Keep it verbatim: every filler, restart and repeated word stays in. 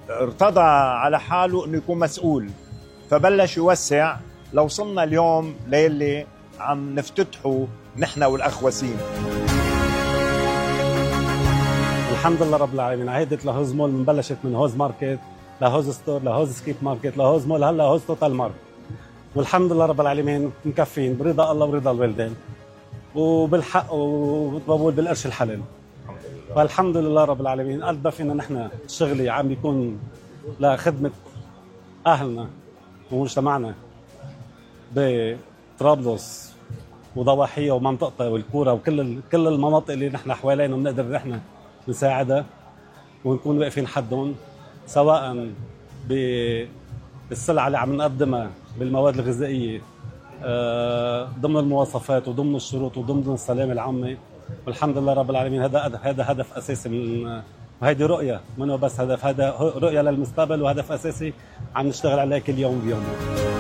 ارتضى على حاله انه يكون مسؤول، فبلش يوسع لوصلنا اليوم للي عم نفتتحه نحن والاخ وسيم. الحمد لله رب العالمين. عهدة لهوز مول من بلشت من هوز ماركت لهوز ستور لهوز سكيب ماركت لهوز مول هلا هوز توتال ماركت، والحمد لله رب العالمين مكفين برضا الله ورضا الوالدين وبالحق وبقول بالقرش الحلال. والحمد لله رب العالمين. قد ما فينا نحن شغلي عم بيكون لخدمة أهلنا ومجتمعنا بطرابلس وضواحيها ومنطقتها والكورة وكل كل المناطق اللي نحن حوالينا بنقدر نحن نساعدها ونكون واقفين حدهم، سواء بالسلعة اللي عم نقدمها بالمواد الغذائية ضمن المواصفات وضمن الشروط وضمن السلامة العامة. والحمد لله رب العالمين. هذا هذا هدف أساسي من وهيدي رؤية منه بس هدف، هذا رؤية للمستقبل وهدف أساسي عم نشتغل عليه كل يوم بيوم.